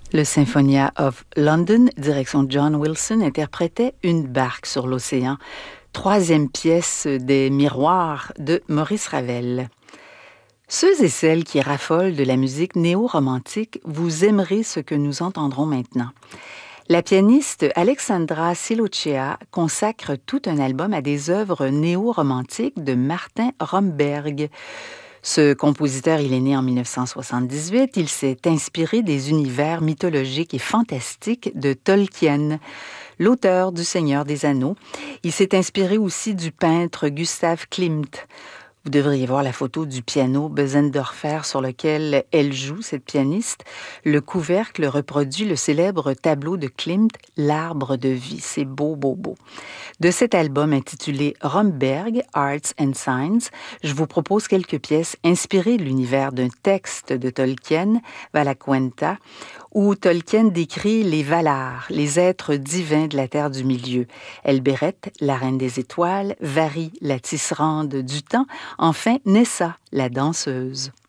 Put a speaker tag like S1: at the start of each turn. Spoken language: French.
S1: Le Symphonia of London, direction John Wilson, interprétait Une barque sur l'océan, troisième pièce des Miroirs de Maurice Ravel. Ceux et celles qui raffolent de la musique néo-romantique, vous aimerez ce que nous entendrons maintenant. La pianiste Alexandra Silochea consacre tout un album à des œuvres néo-romantiques de Martin Romberg. Ce compositeur, il est né en 1978. Il s'est inspiré des univers mythologiques et fantastiques de Tolkien, l'auteur du Seigneur des Anneaux. Il s'est inspiré aussi du peintre Gustav Klimt. Vous devriez voir la photo du piano Bösendorfer sur lequel elle joue, cette pianiste. Le couvercle reproduit le célèbre tableau de Klimt, L'Arbre de vie. C'est beau, beau, beau. De cet album intitulé Romberg, Arts and Signs, je vous propose quelques pièces inspirées de l'univers d'un texte de Tolkien, Valaquenta, où Tolkien décrit les Valar, les êtres divins de la Terre du Milieu. Elbereth, la reine des étoiles, Vari, la tisserande du temps, enfin Nessa, la danseuse.